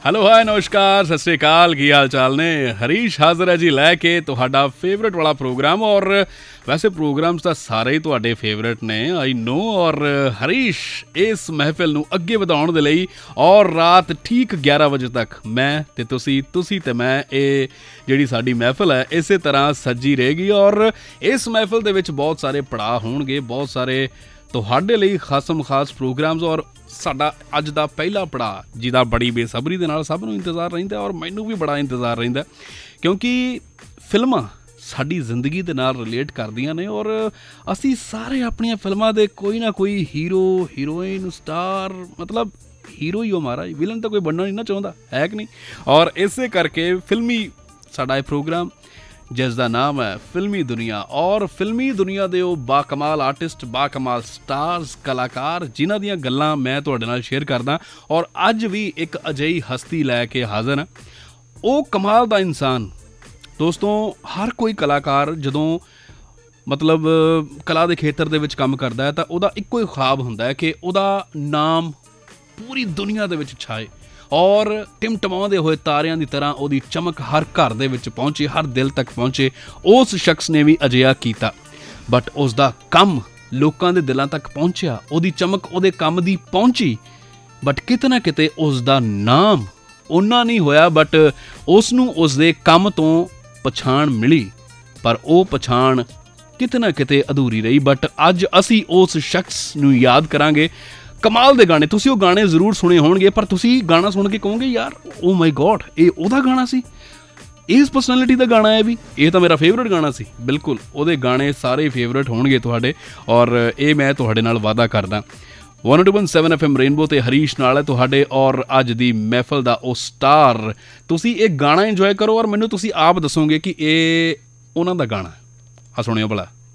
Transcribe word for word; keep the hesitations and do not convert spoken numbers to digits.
Hello ਹਾਏ ਨਮਸਕਾਰ ਸਤਿ ਸ਼੍ਰੀ ਅਕਾਲ ਕੀ ਹਾਲ ਚਾਲ ਨੇ। ਹਰੀਸ਼ ਹਾਜ਼ਰ ਹੈ ਜੀ ਲੈ ਕੇ ਤੁਹਾਡਾ ਫੇਵਰੇਟ ਵਾਲਾ ਪ੍ਰੋਗਰਾਮ। ਔਰ ਵੈਸੇ ਪ੍ਰੋਗਰਾਮਸ ਤਾਂ ਸਾਰੇ ਹੀ ਤੁਹਾਡੇ ਫੇਵਰੇਟ ਨੇ ਆਈ ਨੋ। ਔਰ ਹਰੀਸ਼ ਇਸ ਮਹਿਫਿਲ ਨੂੰ ਅੱਗੇ ਵਧਾਉਣ ਦੇ ਲਈ ਔਰ ਰਾਤ ਠੀਕ ਗਿਆਰਾਂ ਵਜੇ ਤੱਕ ਮੈਂ ਤੇ ਤੁਸੀਂ ਤੁਸੀਂ ਤੇ ਮੈਂ ਇਹ ਜਿਹੜੀ ਸਾਡੀ ਮਹਿਫਿਲ ਹੈ ਇਸੇ ਤਰ੍ਹਾਂ ਸੱਜੀ ਰਹੇਗੀ। ਔਰ ਇਸ ਮਹਿਫਿਲ ਦੇ ਵਿੱਚ ਬਹੁਤ ਸਾਰੇ ਪੜਾਅ ਹੋਣਗੇ, ਬਹੁਤ ਸਾਰੇ ਤੁਹਾਡੇ ਲਈ ਖਾਸਮ ਖਾਸ ਪ੍ਰੋਗਰਾਮਸ। ਔਰ ਸਾਡਾ ਅੱਜ ਦਾ ਪਹਿਲਾ ਪੜਾਅ ਜਿਹਦਾ ਬੜੀ ਬੇਸਬਰੀ ਦੇ ਨਾਲ ਸਭ ਨੂੰ ਇੰਤਜ਼ਾਰ ਰਹਿੰਦਾ ਔਰ ਮੈਨੂੰ ਵੀ ਬੜਾ ਇੰਤਜ਼ਾਰ ਰਹਿੰਦਾ, ਕਿਉਂਕਿ ਫਿਲਮਾਂ ਸਾਡੀ ਜ਼ਿੰਦਗੀ ਦੇ ਨਾਲ ਰਿਲੇਟ ਕਰਦੀਆਂ ਨੇ। ਔਰ ਅਸੀਂ ਸਾਰੇ ਆਪਣੀਆਂ ਫਿਲਮਾਂ ਦੇ ਕੋਈ ਨਾ ਕੋਈ ਹੀਰੋ ਹੀਰੋਇਨ ਸਟਾਰ, ਮਤਲਬ ਹੀਰੋ ਹੀ ਹੋ ਮਹਾਰਾਜ, ਵਿਲਨ ਤਾਂ ਕੋਈ ਬਣਨਾ ਨਹੀਂ ਨਾ ਚਾਹੁੰਦਾ ਹੈ ਕਿ ਨਹੀਂ। ਔਰ ਇਸੇ ਕਰਕੇ ਫਿਲਮੀ ਸਾਡਾ ਇਹ ਪ੍ਰੋਗਰਾਮ ਜਿਸ ਦਾ ਨਾਮ ਹੈ ਫਿਲਮੀ ਦੁਨੀਆ। ਔਰ ਫਿਲਮੀ ਦੁਨੀਆ ਦੇ ਉਹ ਬਾਕਮਾਲ ਆਰਟਿਸਟ, ਬਾਕਮਾਲ ਸਟਾਰਸ, ਕਲਾਕਾਰ ਜਿਨ੍ਹਾਂ ਦੀਆਂ ਗੱਲਾਂ ਮੈਂ ਤੁਹਾਡੇ ਨਾਲ ਸ਼ੇਅਰ ਕਰਦਾ। ਔਰ ਅੱਜ ਵੀ ਇੱਕ ਅਜਿਹੀ ਹਸਤੀ ਲੈ ਕੇ ਹਾਜ਼ਰ ਹਾਂ, ਉਹ ਕਮਾਲ ਦਾ ਇਨਸਾਨ। ਦੋਸਤੋ, ਹਰ ਕੋਈ ਕਲਾਕਾਰ ਜਦੋਂ ਮਤਲਬ ਕਲਾ ਦੇ ਖੇਤਰ ਦੇ ਵਿੱਚ ਕੰਮ ਕਰਦਾ ਹੈ ਤਾਂ ਉਹਦਾ ਇੱਕੋ ਹੀ ਖ਼ਵਾਬ ਹੁੰਦਾ ਹੈ ਕਿ ਉਹਦਾ ਨਾਮ ਪੂਰੀ ਦੁਨੀਆ ਦੇ ਵਿੱਚ ਛਾਏ ਔਰ ਟਿਮਟਮਾਉਂਦੇ ਹੋਏ ਤਾਰਿਆਂ ਦੀ ਤਰ੍ਹਾਂ ਉਹਦੀ ਚਮਕ ਹਰ ਘਰ ਦੇ ਵਿੱਚ ਪਹੁੰਚੇ, ਹਰ ਦਿਲ ਤੱਕ ਪਹੁੰਚੇ। ਉਸ ਸ਼ਖਸ ਨੇ ਵੀ ਅਜਿਹਾ ਕੀਤਾ, ਬਟ ਉਸ ਦਾ ਕੰਮ ਲੋਕਾਂ ਦੇ ਦਿਲਾਂ ਤੱਕ ਪਹੁੰਚਿਆ, ਉਹਦੀ ਚਮਕ ਉਹਦੇ ਕੰਮ ਦੀ ਪਹੁੰਚੀ, ਬਟ ਕਿਤੇ ਨਾ ਕਿਤੇ ਉਸ ਦਾ ਨਾਮ ਓਨਾ ਨਹੀਂ ਹੋਇਆ, ਬਟ ਉਸ ਨੂੰ ਉਸ ਦੇ ਕੰਮ ਤੋਂ ਪਛਾਣ ਮਿਲੀ, ਪਰ ਉਹ ਪਛਾਣ ਕਿਤੇ ਨਾ ਕਿਤੇ ਅਧੂਰੀ ਰਹੀ। ਬਟ ਅੱਜ ਅਸੀਂ ਉਸ ਸ਼ਖਸ ਨੂੰ ਯਾਦ ਕਰਾਂਗੇ। ਕਮਾਲ ਦੇ ਗਾਣੇ, ਤੁਸੀਂ ਉਹ ਗਾਣੇ ਜ਼ਰੂਰ ਸੁਣੇ ਹੋਣਗੇ, ਪਰ ਤੁਸੀਂ ਗਾਣਾ ਸੁਣ ਕੇ ਕਹੋਗੇ ਯਾਰ ਓ ਮਾਈ ਗੋਡ, ਇਹ ਉਹਦਾ ਗਾਣਾ ਸੀ, ਇਸ ਪਰਸਨੈਲਿਟੀ ਦਾ ਗਾਣਾ ਹੈ ਵੀ, ਇਹ ਤਾਂ ਮੇਰਾ ਫੇਵਰੇਟ ਗਾਣਾ ਸੀ। ਬਿਲਕੁਲ ਉਹਦੇ ਗਾਣੇ ਸਾਰੇ ਫੇਵਰੇਟ ਹੋਣਗੇ ਤੁਹਾਡੇ, ਔਰ ਇਹ ਮੈਂ ਤੁਹਾਡੇ ਨਾਲ ਵਾਅਦਾ ਕਰਦਾ। One two one seven F M rainbow ਤੇ ਹਰੀਸ਼ ਨਾਲ ਹੈ ਤੁਹਾਡੇ। ਔਰ ਅੱਜ ਦੀ ਮਹਿਫਲ ਦਾ ਉਹ ਸਟਾਰ, ਤੁਸੀਂ ਇਹ ਗਾਣਾ ਇੰਜੋਏ ਕਰੋ ਔਰ ਮੈਨੂੰ ਤੁਸੀਂ ਆਪ ਦੱਸੋਗੇ ਕਿ ਇਹ ਉਹਨਾਂ ਦਾ ਗਾਣਾ। ਆ ਸੁਣਿਓ ਭਲਾ।